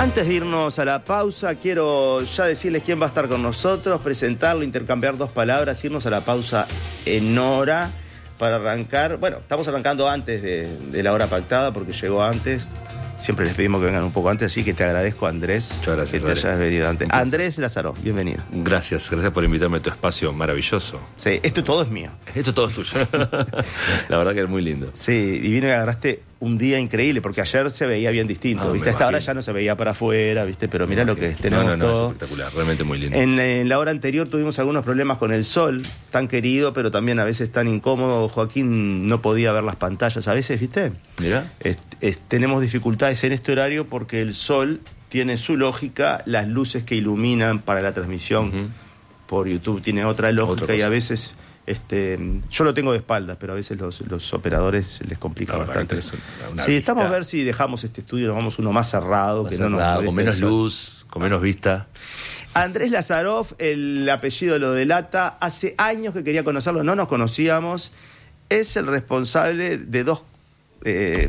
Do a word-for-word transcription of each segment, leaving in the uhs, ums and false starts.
Antes de irnos a la pausa, quiero ya decirles quién va a estar con nosotros, presentarlo, intercambiar dos palabras, irnos a la pausa en hora para arrancar. Bueno, estamos arrancando antes de, de la hora pactada porque llegó antes. Siempre les pedimos que vengan un poco antes, así que te agradezco, Andrés, Muchas gracias, que te hayas venido antes. Gracias. Andrés Lázaro, bienvenido. Gracias, gracias por invitarme a tu espacio maravilloso. Sí, esto todo es mío. Esto todo es tuyo. La verdad que es muy lindo. Sí, y vino y agarraste un día increíble, porque ayer se veía bien distinto, Ah, ¿viste? me Hasta ahora imagino. ya no se veía para afuera, ¿viste? Pero mira lo que No, tenemos no, no, todo. es espectacular, realmente muy lindo. En, en la hora anterior tuvimos algunos problemas con el sol, tan querido, pero también a veces tan incómodo. Joaquín no podía ver las pantallas a veces, ¿viste? Mirá. Es- es- tenemos dificultades en este horario porque el sol tiene su lógica, las luces que iluminan para la transmisión Ujú. por YouTube tiene otra lógica Otra y a cosa. veces... Este, yo lo tengo de espaldas, pero a veces los, los operadores les complica La verdad bastante. que tenés una Sí, estamos a vista. ver si dejamos este estudio, nos vamos uno más cerrado, Más que no nos cerrado, moleste con menos el sol. luz, con menos vista. Andrés Lázaro, el apellido lo delata, hace años que quería conocerlo, no nos conocíamos, es el responsable de dos, eh,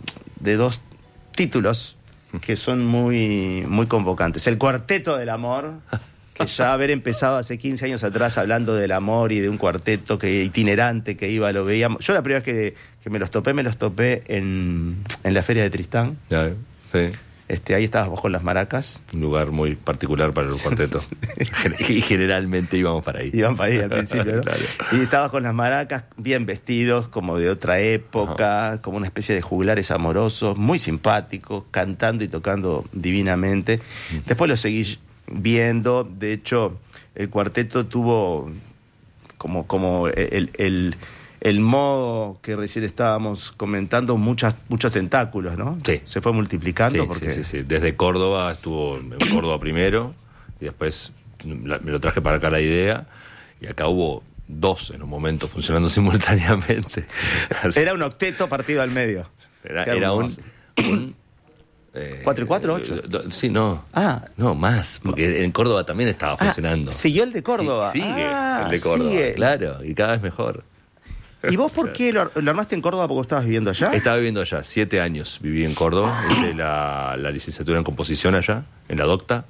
de dos títulos que son muy, muy convocantes. El Cuarteto del Amor, que ya haber empezado hace quince años atrás hablando del amor y de un cuarteto que itinerante que iba, lo veíamos. Yo la primera vez que, que me los topé, me los topé en, en la Feria de Tristán. Ya, ¿eh? Sí. Este, ahí estabas vos con las maracas. Un lugar muy particular para el cuarteto. Y generalmente íbamos para ahí. Iban para ahí al principio, ¿no? Claro. Y estabas con las maracas bien vestidos, como de otra época, Ajá. como una especie de juglares amorosos, muy simpáticos, cantando y tocando divinamente. Después lo seguí viendo, de hecho, el cuarteto tuvo como, como el, el, el modo que recién estábamos comentando, muchas, muchos tentáculos, ¿no? Sí. Se fue multiplicando Sí, porque... sí, sí, sí. Desde Córdoba estuvo en Córdoba primero y después la- me lo traje para acá la idea y acá hubo dos en un momento funcionando simultáneamente. Así- Era un octeto partido al medio. era, Qué era un, hermoso. un, eh, ¿Cuatro y cuatro, ocho? eh, do- sí, no. Ah. No, más, porque en Córdoba también estaba funcionando. Ah, siguió el de Córdoba. Sí, sigue Ah, el de Córdoba, sigue. claro, y cada vez mejor. ¿Y vos por qué lo, lo armaste en Córdoba porque estabas viviendo allá? Estaba viviendo allá, siete años viví en Córdoba, hice la, la licenciatura en composición allá, en la Docta,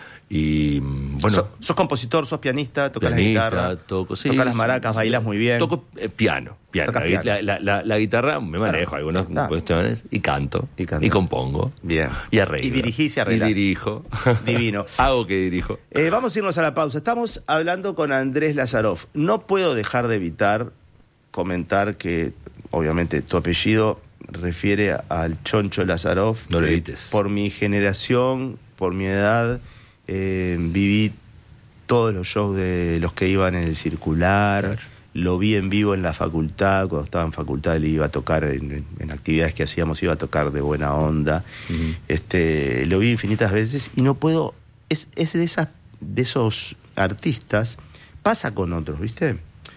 y mm, bueno, So- sos compositor, sos pianista, tocas la pianista, guitarra, toco, sí, tocas las sí, maracas, bailas muy bien. Toco eh, piano, piano. Tocas La, piano. la- la- la- la guitarra me manejo algunas Ah. cuestiones y canto, Y y, cantás. compongo, Bien. y arreglo. Y dirigís y arreglás. Y dirijo. Divino. Hago que dirijo. Eh, vamos a irnos a la pausa. Estamos hablando con Andrés Lázaro. No puedo dejar de evitar comentar que, obviamente, tu apellido refiere al Choncho Lázaro. No lo Eh, evites. Por mi generación, por mi edad, eh, viví todos los shows de los que iban en el circular. Claro. Lo vi en vivo en la facultad. Cuando estaba en facultad le iba a tocar en, en- en actividades que hacíamos, iba a tocar de buena onda. Ujú. Este, lo vi infinitas veces y no puedo. Es, es de esas, de esos artistas. Pasa con otros, ¿viste?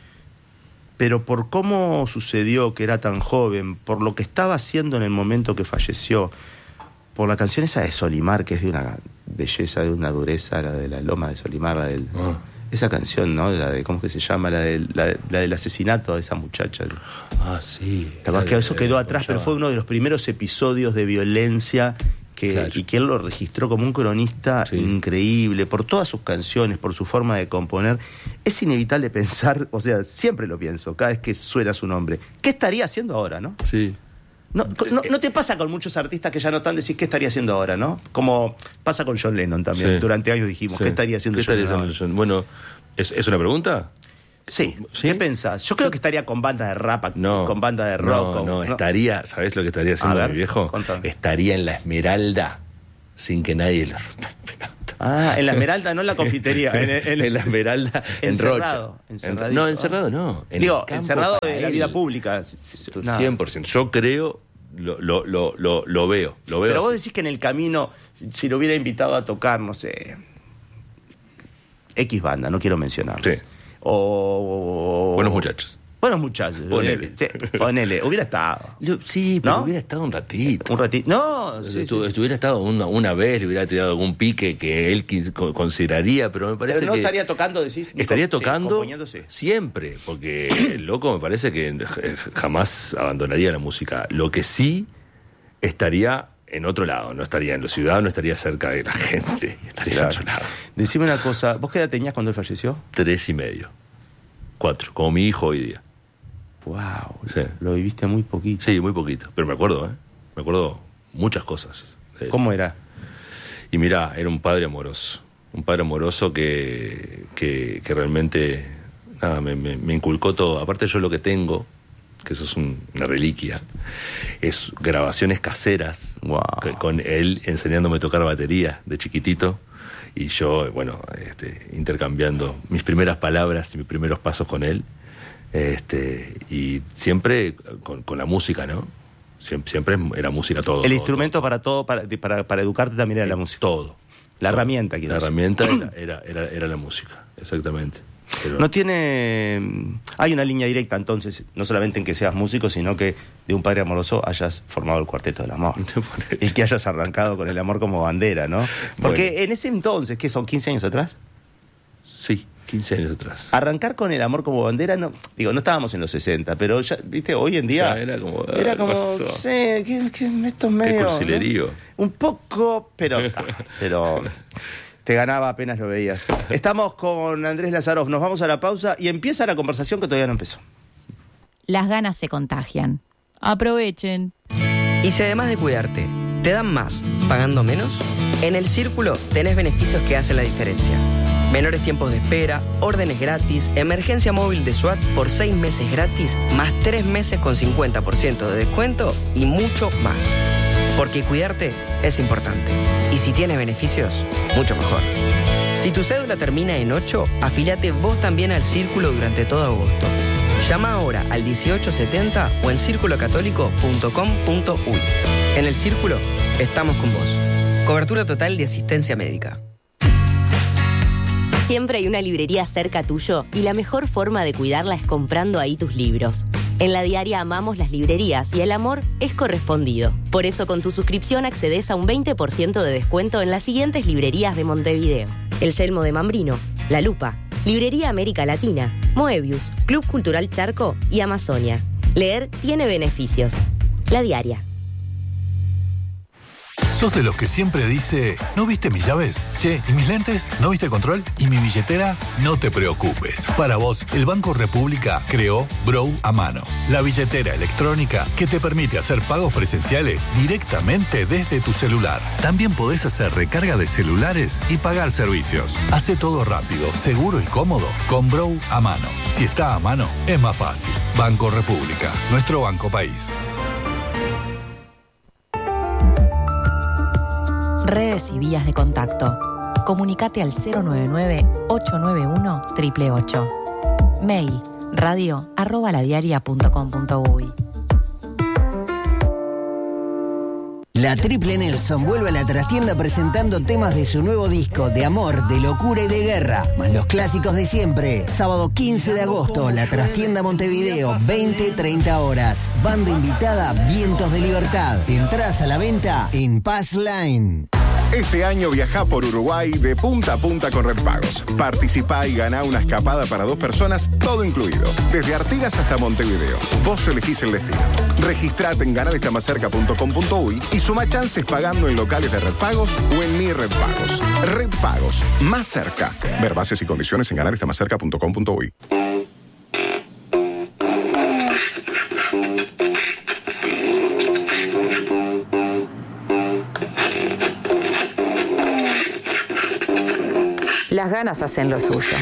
Pero por cómo sucedió que era tan joven, por lo que estaba haciendo en el momento que falleció, por la canción esa de Solimar, que es de una belleza, de una dureza, la de la loma de Solimar, la del, Ah. esa canción, ¿no? La de, ¿cómo es que se llama? La, del- la, la del asesinato de esa muchacha. Ah, sí. ¿Te acuerdas que eso quedó atrás? Pero fue uno uno de los primeros episodios de violencia que, Claro. y que él lo registró como un cronista Sí. increíble, por todas sus canciones, por su forma de componer. Es inevitable pensar, o sea, siempre lo pienso, cada vez que suena su nombre. ¿Qué estaría haciendo ahora, no? Sí. No, no, no te pasa con muchos artistas que ya no están, decís qué estaría haciendo ahora, ¿no? Como pasa con John Lennon también. Sí. Durante años dijimos, Sí. ¿qué estaría haciendo ¿Qué John estaría Lennon haciendo John? Bueno, ¿es, ¿es una pregunta? Sí. ¿Sí? ¿Qué pensás? Yo creo que estaría con bandas de rap, No. con bandas de rock. No, con- no, estaría, ¿sabés lo que estaría A haciendo ver, mi viejo? contame. Estaría en la Esmeralda sin que nadie le rompa el pelota. Ah, en la Esmeralda, no en la confitería. En, en- En la Esmeralda, en Encerrado, Rocha. encerradito. No, encerrado no. en Digo, el campo encerrado para de la él. vida pública. Nada. cien por ciento. Yo creo, lo, lo, lo, lo, lo veo. Lo veo Pero vos así. decís que en el camino, si- si lo hubiera invitado a tocar, no sé, X banda, no quiero mencionar. Sí. O... Buenos muchachos. Buenos muchachos. Ponele. Sí, ponele. Hubiera estado. Lo- sí, pero ¿No? hubiera estado un ratito. Un ratito. No, sí, Estu- sí. Estuviera estado una, una vez, le hubiera tirado algún pique que él quis- co- consideraría, pero me parece Pero no que... estaría tocando, decís. ni Estaría com- sí, tocando componiéndose. siempre, porque el loco me parece que eh, jamás abandonaría la música. Lo que sí estaría en otro lado, no estaría en la ciudad, no estaría cerca de la gente, estaría claro. en otro lado. Decime una cosa, ¿vos qué edad tenías cuando él falleció? Tres y medio, cuatro, como mi hijo hoy día. Wow, sí. Lo viviste muy poquito. Sí, muy poquito, pero me acuerdo, ¿eh? Me acuerdo muchas cosas. ¿Cómo era? Y mirá, era un padre amoroso, un padre amoroso que, que, que realmente nada, me, me, me inculcó todo. Aparte yo lo que tengo, que eso es un, una reliquia, es grabaciones caseras, wow. que, con él enseñándome a tocar batería de chiquitito, y yo, bueno, este, intercambiando mis primeras palabras y mis primeros pasos con él, este, y siempre con, con la música, ¿no? Siempre, siempre era música todo. El todo, instrumento todo. para todo, para, para, para educarte también era la música. Todo. La todo. herramienta, quiero La decir. herramienta era, era, era, era la música, exactamente. Pero... No tiene... Hay una línea directa, entonces, no solamente en que seas músico, sino que de un padre amoroso hayas formado el Cuarteto del Amor. Y que hayas arrancado con el amor como bandera, ¿no? Porque bueno. En ese entonces, ¿qué son? ¿quince años atrás? Sí, quince años atrás. Arrancar con el amor como bandera, no, digo, no estábamos en los sesenta, pero ya, viste, hoy en día... Ya, era como... Era como, sí, que, que estos medios... Qué cursilerío. ¿no? Un poco, pero... pero... Te ganaba apenas lo veías. Estamos con Andrés Lazarov, nos vamos a la pausa y empieza la conversación que todavía no empezó. Las ganas se contagian. Aprovechen. Y si además de cuidarte, te dan más, pagando menos, en El Círculo tenés beneficios que hacen la diferencia. Menores tiempos de espera, órdenes gratis, emergencia móvil de SWAT por seis meses gratis, más tres meses con cincuenta por ciento de descuento y mucho más. Porque cuidarte es importante. Y si tienes beneficios, mucho mejor. Si tu cédula termina en ocho, afíliate vos también al Círculo durante todo agosto. Llama ahora al dieciocho setenta o en círculo católico punto com punto uy. En El Círculo, estamos con vos. Cobertura total de asistencia médica. Siempre hay una librería cerca tuyo y la mejor forma de cuidarla es comprando ahí tus libros. En La Diaria amamos las librerías y el amor es correspondido. Por eso con tu suscripción accedes a un veinte por ciento de descuento en las siguientes librerías de Montevideo. El Yelmo de Mambrino, La Lupa, Librería América Latina, Moebius, Club Cultural Charco y Amazonia. Leer tiene beneficios. La Diaria. ¿Sos de los que siempre dice, ¿no viste mis llaves? Che, ¿y mis lentes? ¿No viste control? ¿Y mi billetera? No te preocupes. Para vos, el Banco República creó Brow a Mano, la billetera electrónica que te permite hacer pagos presenciales directamente desde tu celular. También podés hacer recarga de celulares y pagar servicios. Hace todo rápido, seguro y cómodo con Brow a Mano. Si está a mano, es más fácil. Banco República, nuestro banco país. Redes y vías de contacto. Comunicate al cero nueve nueve, ocho nueve uno, ocho ocho ocho. Mail radio arroba ladiaria punto com punto uy. La Triple Nelson vuelve a la trastienda presentando temas de su nuevo disco de amor, de locura y de guerra, más los clásicos de siempre. Sábado quince de agosto, la trastienda Montevideo, veinte treinta horas. Banda invitada, Vientos de Libertad. Entradas a la venta en Pass Line. Este año viajá por Uruguay de punta a punta con Red Pagos. Participá y ganá una escapada para dos personas, todo incluido. Desde Artigas hasta Montevideo. Vos elegís el destino. Registrate en ganar está más cerca punto com punto uy y suma chances pagando en locales de Red Pagos o en Mi Red Pagos. Red Pagos, más cerca. Ver bases y condiciones en ganar está más cerca punto com punto uy. Las ganas hacen lo suyo.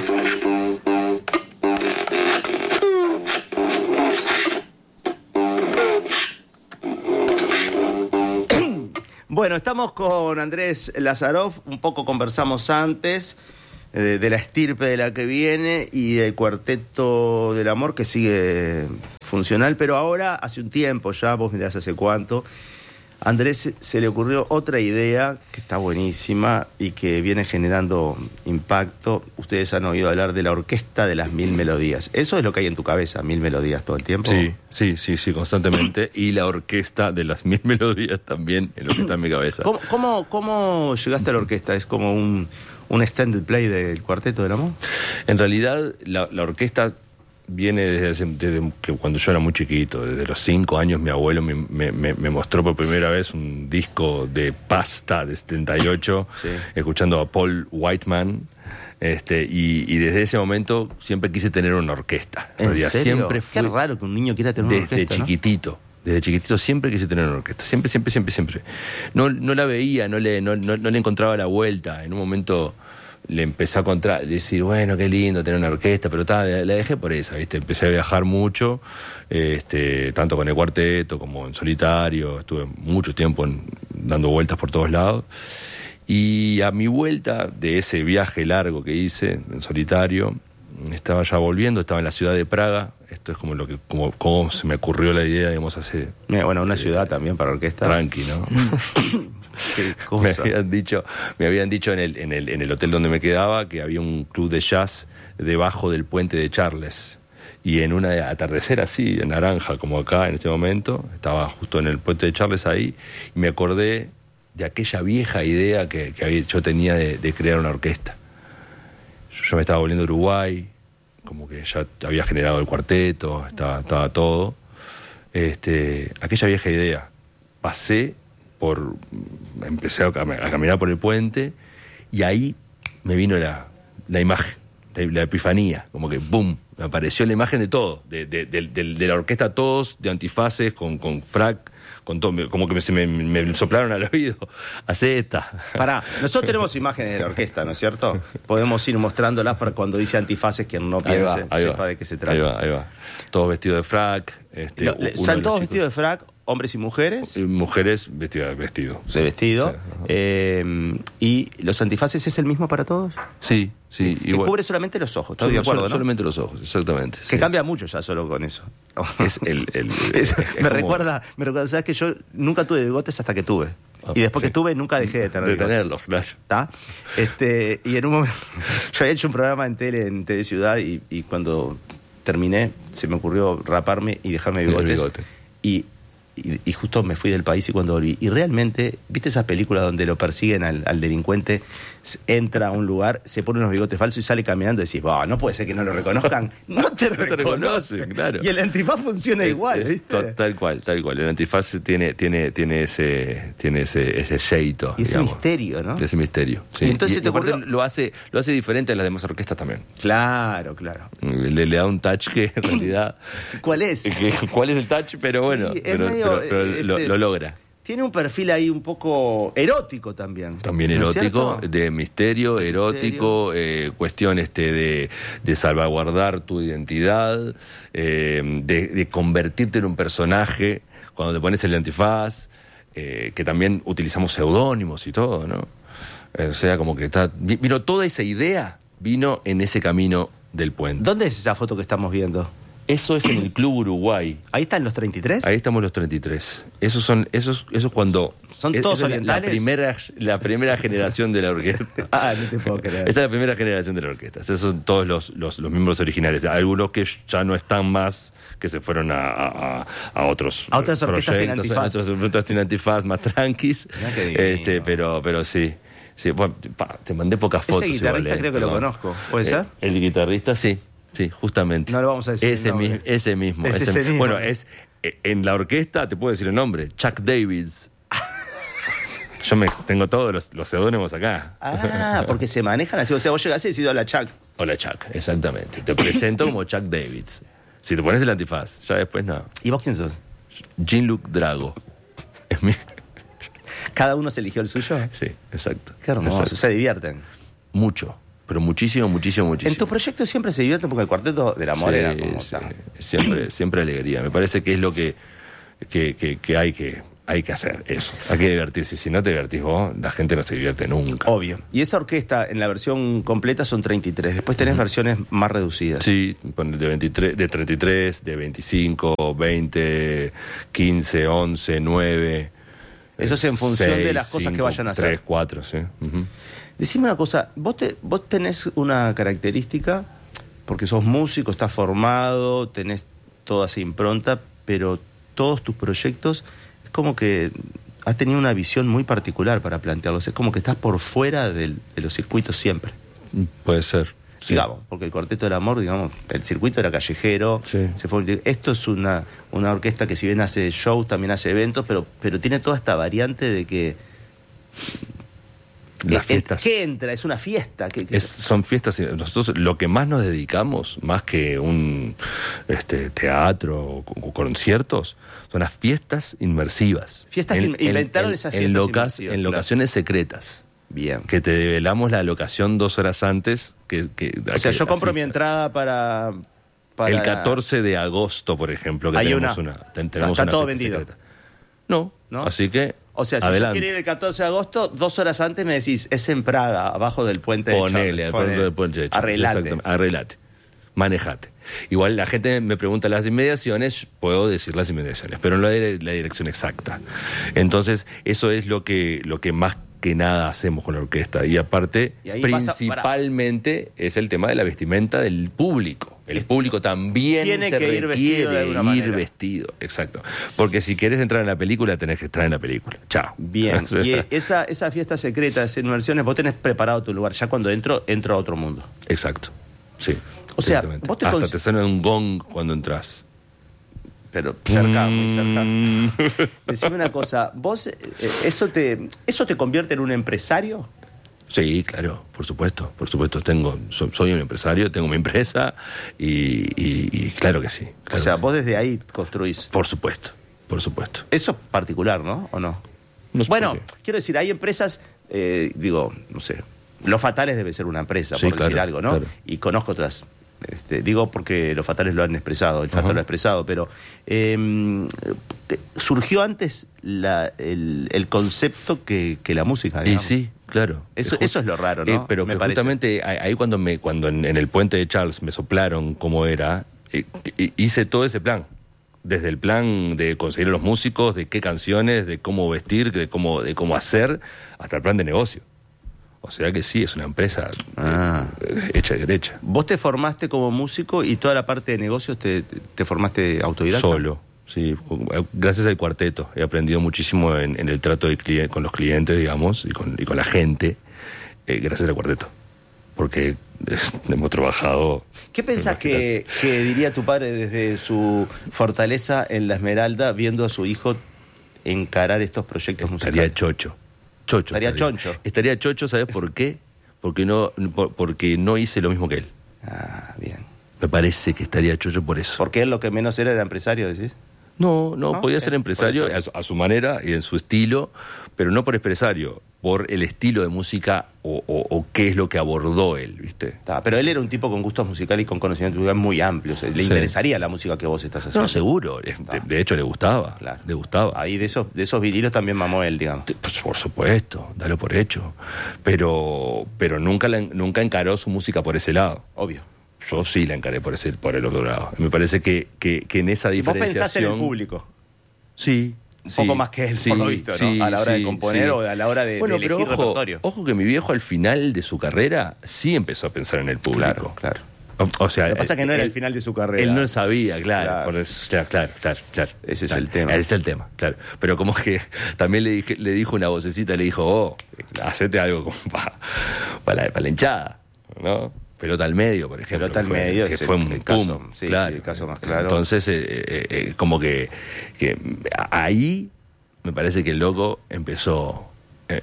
Bueno, estamos con Andrés Lazarov, un poco conversamos antes eh, de la estirpe de la que viene y del Cuarteto del Amor que sigue funcional, pero ahora, hace un tiempo ya, vos mirás hace cuánto, a Andrés se le ocurrió otra idea que está buenísima y que viene generando impacto. Ustedes han oído hablar de la Orquesta de las Mil Melodías. ¿Eso es lo que hay en tu cabeza, mil melodías todo el tiempo? Sí, sí, sí, sí, constantemente. Y la Orquesta de las Mil Melodías también es lo que está en mi cabeza. ¿Cómo, cómo, cómo llegaste a la orquesta? ¿Es como un, un extended play del Cuarteto del Amor? En realidad, la, la orquesta viene desde, desde que cuando yo era muy chiquito, desde los cinco años mi abuelo me, me, me mostró por primera vez un disco de Pasta de setenta y ocho, sí. escuchando a Paul Whiteman, este, y, y desde ese momento siempre quise tener una orquesta. ¿En serio? Siempre fue, qué raro que un niño quiera tener una desde orquesta, chiquitito. ¿No? Desde chiquitito siempre quise tener una orquesta, siempre, siempre, siempre, siempre. No, no la veía, no le, no, no, no le encontraba la vuelta. En un momento le empecé a contra- decir, bueno, qué lindo tener una orquesta, pero ta, la, la dejé por esa, ¿viste? Empecé a viajar mucho, este, tanto con el cuarteto como en solitario, estuve mucho tiempo en, dando vueltas por todos lados. Y a mi vuelta de ese viaje largo que hice en solitario, estaba ya volviendo, estaba en la ciudad de Praga. Esto es como lo que como, como se me ocurrió la idea, digamos, hace... Mira, bueno, una eh, ciudad también para orquesta. Tranqui, ¿no? Qué cosa. Me habían dicho, me habían dicho en el, en el, en el hotel donde me quedaba que había un club de jazz debajo del puente de Charles. Y en una atardecer así, de naranja, como acá en este momento, estaba justo en el puente de Charles ahí, y me acordé de aquella vieja idea que, que había, yo tenía de, de crear una orquesta. Yo me estaba volviendo a Uruguay, como que ya había generado el cuarteto, estaba, estaba todo. Este, aquella vieja idea. Pasé por... Empecé a, a caminar por el puente y ahí me vino la, la imagen, la, la epifanía, como que ¡boom! Me apareció la imagen de todo, de, de, de, de, de la orquesta todos, de Antifaces, con, con frac, con todo, como que se me, me soplaron al oído. Hacé esta. Pará, nosotros tenemos imágenes de la orquesta, ¿no es cierto? Podemos ir mostrándolas para cuando dice Antifaces, quien no piense, ahí va, ahí sepa va, de qué se trata. Ahí va, ahí va. Todos vestidos de frac. Este, Lo, le, ¿Están todos vestidos de frac, hombres y mujeres? Y mujeres vestidas de vestido. De vestido. Sí, eh, ¿Y los Antifaces es el mismo para todos? Sí, sí. Que igual. Cubre solamente los ojos, estoy Solo, de acuerdo, solo, ¿no? Solamente los ojos, exactamente. Que sí. cambia mucho ya solo con eso. Es el... el, el es, es me, como... recuerda, me recuerda, ¿sabes que yo nunca tuve bigotes hasta que tuve? Oh, y después sí. que tuve, nunca dejé de tener de bigotes. tenerlos, claro. ¿Está? Este, y en un momento, yo había hecho un programa en tele, en T V Ciudad, y, y cuando terminé, se me ocurrió raparme y dejarme bigotes. Bigote. Y, y, y justo me fui del país y cuando volví. Y realmente, ¿viste esas películas donde lo persiguen al, al delincuente? Entra a un lugar, se pone unos bigotes falsos y sale caminando y decís, bah, no puede ser que no lo reconozcan. No te, no te reconocen, claro. Y el antifaz funciona es, igual, es, ¿viste? Tal cual, tal cual. El antifaz tiene, tiene, tiene ese, tiene ese, ese sheito, y ese digamos. misterio, ¿no? Ese misterio, sí. Y entonces y, te y aparte ocurrió... lo hace, lo hace diferente a las demás orquestas también. Claro, claro. Le, le da un touch que en realidad... ¿Cuál es? Que, ¿Cuál es el touch? Pero sí, bueno, pero, medio, pero, pero este, lo, lo logra. Tiene un perfil ahí un poco erótico también. También ¿no erótico, de misterio, erótico, eh, cuestión este de, de salvaguardar tu identidad, eh, de, de convertirte en un personaje cuando te pones el antifaz, eh, que también utilizamos seudónimos y todo, ¿no? O sea, como que está... Vino toda esa idea, vino en ese camino del puente. ¿Dónde es esa foto que estamos viendo? Eso es en el Club Uruguay. ¿Ahí están los treinta y tres? Ahí estamos los treinta y tres. Esos son, esos, esos cuando... ¿Son todos es, orientales? La primera, la primera generación de la orquesta. Ah, no te puedo creer. Esa es la primera generación de la orquesta. Esos son todos los, los, los miembros originales. Algunos que ya no están más, que se fueron a, a, a otros a otras orquestas sin antifaz. A otras orquestas sin antifaz, más tranquis. Este, pero, pero sí. Sí, bueno, pa, te mandé pocas fotos. Ese guitarrista igual, creo que perdón. lo conozco. ¿Puede eh, ser? El guitarrista, sí. Sí, justamente. No lo vamos a decir. Ese, mi, ese mismo. Es ese ese mismo. Bueno, es en la orquesta, te puedo decir el nombre, Chuck Davis. Yo me tengo todos los, los seudónimos acá. Ah, porque se manejan así. O sea, vos llegás y decís, hola, Chuck. Hola, Chuck, exactamente. Te presento como Chuck Davis. Si te pones el antifaz, ya después no. ¿Y vos quién sos? Jean-Luc Drago. Es mi... ¿Cada uno se eligió el suyo? Sí, exacto. Qué hermoso, exacto. se divierten. Mucho. Pero muchísimo, muchísimo, muchísimo. En tu proyecto siempre se divierten porque el Cuarteto del Amor sí, era como sí. tal. Siempre, siempre alegría. Me parece que es lo que, que, que, que, hay que hay que hacer, eso. Hay que divertirse. Si no te divertís vos, la gente no se divierte nunca. Obvio. Y esa orquesta en la versión completa son treinta y tres. Después tenés uh-huh. versiones más reducidas. Sí, de, veintitrés, de treinta y tres, de veinticinco, veinte, quince, once, nueve. Eso es en función seis, de las cosas cinco, que vayan a hacer. tres, cuatro, sí. Uh-huh. Decime una cosa, vos, te, vos tenés una característica, porque sos músico, estás formado, tenés toda esa impronta, pero todos tus proyectos es como que has tenido una visión muy particular para plantearlos. Es como que estás por fuera del, de los circuitos siempre. Puede ser. Sí. Digamos, porque el Cuarteto del Amor, digamos, el circuito era callejero. Sí. Se fue, esto es una, una orquesta que si bien hace shows, también hace eventos, pero, pero tiene toda esta variante de que... Las el- fiestas. ¿Qué entra? Es una fiesta. Que, que- Es, son fiestas. Nosotros lo que más nos dedicamos, más que un este, teatro o, o conciertos, son las fiestas inmersivas. Fiestas in- inventaron esas en fiestas locas- inmersivas, En claro. locaciones secretas. Bien. Que te develamos la locación dos horas antes. Que, que, O sea, que yo compro mi asistas. entrada para... para- El catorce de agosto, por ejemplo, que Hay tenemos una. una, ten- tenemos Está una todo fiesta vendido. secreta. No, ¿No? así que O sea, si adelante. yo quiero ir el catorce de agosto, dos horas antes me decís, es en Praga, abajo del puente de Ponele, al Charles. puente del puente de Charles, Arreglate. exactamente, arreglate, manejate. Igual la gente me pregunta las inmediaciones, puedo decir las inmediaciones, pero no la, la dirección exacta. Entonces, eso es lo que, lo que más que nada hacemos con la orquesta. Y aparte, Y ahí pasa- principalmente es el tema de la vestimenta del público. El público también Tiene se que ir vestido de requiere alguna ir manera. vestido, exacto. Porque si quieres entrar en la película, tenés que entrar en la película. Chao. Bien, y esa, esa fiesta secreta, esas inmersiones, vos tenés preparado tu lugar. Ya cuando entro, entro a otro mundo. Exacto, sí. O sea, exactamente. vos te Hasta cons- te suena un gong cuando entras. Pero cerca, muy cerca. Mm. Decime una cosa, ¿vos eh, eso te eso te convierte en un empresario? Sí, claro, por supuesto, por supuesto. Tengo, so- soy un empresario, tengo mi empresa y, y- y claro que sí. O claro sea, que sí. vos desde ahí construís. Por supuesto, por supuesto. Eso es particular, ¿no? ¿O no? No sé Bueno, por qué. quiero decir, hay empresas, eh, digo, no sé, Los Fatales debe ser una empresa, Sí, por decir claro, algo, ¿no? claro. Y conozco otras. Este, digo porque Los Fatales lo han expresado, el Fatal Ajá. lo ha expresado, pero eh, te- surgió antes la- el, el concepto que, que la música, Y digamos. sí, claro. Eso- Eh, ju- eso es lo raro, ¿no? eh, pero Me que parece. justamente ahí ahí cuando me cuando en, en el puente de Charles me soplaron cómo era, eh, eh, hice todo ese plan. Desde el plan de conseguir a los músicos, de qué canciones, de cómo vestir, de cómo, de cómo hacer, hasta el plan de negocio. O sea que sí, es una empresa Ah. eh, hecha y derecha. Vos te formaste como músico y toda la parte de negocios te, te, te formaste autodidacta. Solo, sí. Gracias al cuarteto. He aprendido muchísimo en, en el trato de clien- con los clientes, digamos, y con, y con la gente, eh, gracias al cuarteto. Porque eh, hemos trabajado... ¿Qué pensás que, que diría tu padre desde su fortaleza en la Esmeralda viendo a su hijo encarar estos proyectos Estaría musicales? chocho. Chocho. Estaría choncho. Estaría chocho, ¿sabes por qué? Porque no, por- porque no hice lo mismo que él. Ah, bien. Me parece que estaría chocho por eso. Porque él lo que menos era era empresario, decís. No, no, ¿No? podía Eh, ser empresario por eso. a su, a su manera y en su estilo, pero no por empresario, por el estilo de música o, o- o qué es lo que abordó él, ¿viste? Está, pero él era un tipo con gustos musicales y con conocimientos musicales muy amplios. Le Sí. interesaría la música que vos estás haciendo. No, seguro. es- De, de hecho, le gustaba. Claro. Le gustaba. Ahí de esos, de esos vinilos también mamó él, digamos. Pues, por supuesto, dalo por hecho. Pero, pero nunca, la- nunca encaró su música por ese lado. Obvio. Yo sí la encaré por ese, por el otro lado. Me parece que, que, que en esa Si vos diferenciación... pensás en el público, Sí. un sí, poco más que él, sí, por lo visto, ¿no? sí, A la hora de sí, componer sí. o a la hora de, Bueno, de elegir pero ojo, repertorio. ojo que mi viejo al final de su carrera sí empezó a pensar en el público. Claro, claro. O, o sea, Lo que pasa es que no era él- el final de su carrera. Él no sabía, claro. Claro. Por eso, claro, claro, claro, claro. Ese es Claro, el tema. Ese es el tema, claro. Pero como que también le, dije, le dijo una vocecita, le dijo, oh, hacete algo para la, pa la hinchada, ¿no? Pelota al medio, por ejemplo. Pelota al que fue- medio que es fue el- un el pum, caso, sí, claro. sí, el caso más claro. Entonces, eh, eh, eh, como que, que ahí me parece que el loco empezó, eh,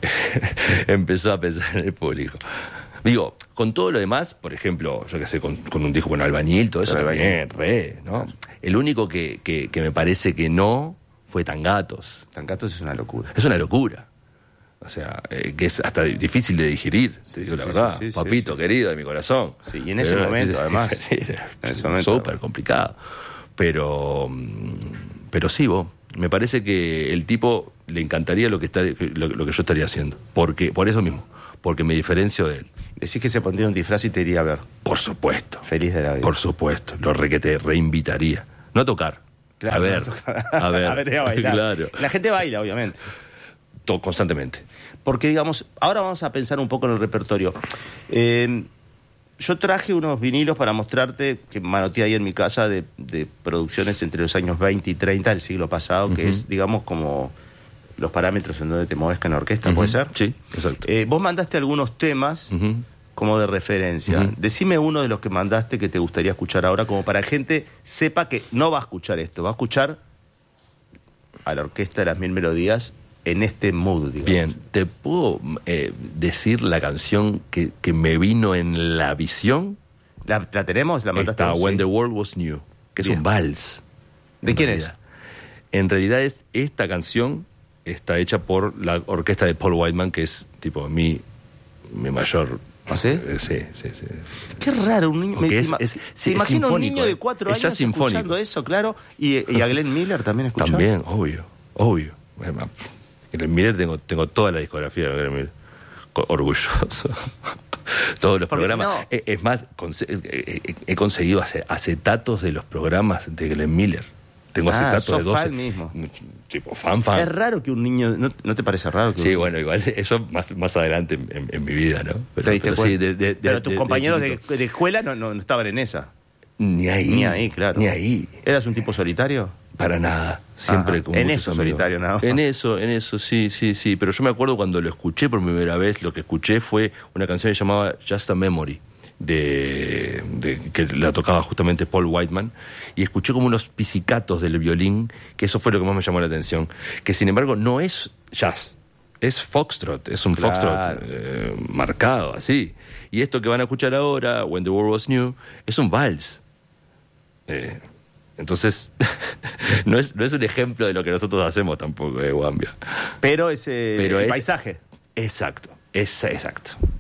empezó a pensar en el público. Digo, con todo lo demás, por ejemplo, yo qué sé, con, con un disco con Albañil, todo eso Con también, re, ¿no? El único que, que, que me parece que no fue Tangatos. Tangatos es una locura. Es una locura. O sea, eh, que es hasta difícil de digerir, te sí, digo la sí, verdad. sí, sí, Papito sí. querido de mi corazón. Sí, y en ese momento, además. Era En ese momento. súper complicado. Pero, mm, pero sí, vos, me parece que el tipo le encantaría lo que, está, lo, lo que yo estaría haciendo. Porque, por eso mismo, porque me diferencio de él. Decís que se pondría un disfraz y te iría a ver. Por supuesto. Feliz de la vida. Por supuesto. Lo re que te reinvitaría. No a tocar. Claro, a ver. no tocar. A ver. a ver, a bailar. Claro. La gente baila, obviamente. To- constantemente. Porque, digamos, ahora vamos a pensar un poco en el repertorio. Eh, yo traje unos vinilos para mostrarte, que manoteé ahí en mi casa, de, de producciones entre los años veinte y treinta del siglo pasado, que Ujú. es, digamos, como los parámetros en donde te mueves con la orquesta, Ujú. ¿puede ser? Sí, exacto. Eh, vos mandaste algunos temas Ujú. como de referencia. Uh-huh. Decime uno de los que mandaste que te gustaría escuchar ahora, como para que gente sepa que no va a escuchar esto, va a escuchar a la Orquesta de las Mil Melodías en este mood, digamos. Bien, ¿te puedo eh, decir la canción que, que me vino en la visión? ¿La, la tenemos? ¿La mandaste? Esta, vos? When Sí. the World Was New, que es Bien. un vals. ¿De quién es? realidad. En realidad es esta canción está hecha por la orquesta de Paul Whiteman, que es tipo mi, mi mayor... ¿Ah, sí? Eh, sí, sí, sí. Qué raro, un niño. Porque Me, es- ima- es- se sí, es imagina un sinfónico, niño eh. de cuatro Es años ya sinfónico. escuchando eso, claro. Y, y a Glenn Miller también escuchó. También, obvio, obvio. Además, Glenn Miller, tengo, tengo toda la discografía de Glenn Miller. Co- Orgulloso. Todos los Porque programas. no. Eh, Es más, conse- eh, eh, he conseguido ace- acetatos de los programas de Glenn Miller. Tengo Ah, acetatos sos de doce. fan mismo. Tipo, fan, fan. Es raro que un niño. ¿No, no te parece raro? Que Sí, un- bueno, igual eso más, más adelante en, en- en mi vida, ¿no? Pero, ¿Te diste pero cuenta? sí, de- de- de- Pero tus de- de compañeros de, chiquito. de escuela no, no, no estaban en esa. Ni ahí. Ni ahí, claro. Ni ahí. ¿Eras un tipo solitario? Para nada. Siempre Ajá. con En muchos eso, amigos. solitario, nada más. En eso, en eso, sí, sí, sí. Pero yo me acuerdo cuando lo escuché por primera vez, lo que escuché fue una canción que se llamaba Just a Memory, de, de que la tocaba justamente Paul Whiteman, y escuché como unos pizzicatos del violín, que eso fue lo que más me llamó la atención, que sin embargo no es jazz, es foxtrot, es un Claro. foxtrot eh, marcado, así. Y esto que van a escuchar ahora, When the World Was New, es un vals. Eh, entonces, no es, no es un ejemplo de lo que nosotros hacemos tampoco, eh, Guambia. Pero ese Pero el es- paisaje. Exacto, es, exacto.